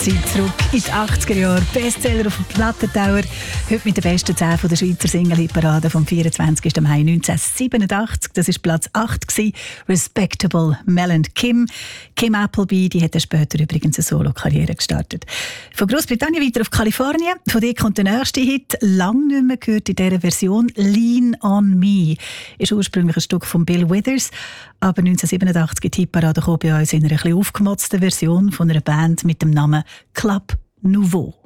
Zeit zurück in die 80er Jahre. Bestseller auf dem Plattentauer. Heute mit den besten 10 von der Schweizer Single-Hit-Parade vom 24. Mai 1987. Das war Platz 8 gewesen. Respectable Mel and Kim. Kim Appleby, die hat später übrigens eine Solo-Karriere gestartet. Von Großbritannien weiter auf Kalifornien. Von dort kommt der nächste Hit. Lang nicht mehr gehört in dieser Version. Lean on Me. Ist ursprünglich ein Stück von Bill Withers. Aber 1987 in die Hitparade kam bei uns in einer etwas aufgemotzten Version von einer Band mit dem Namen Club Nouveau.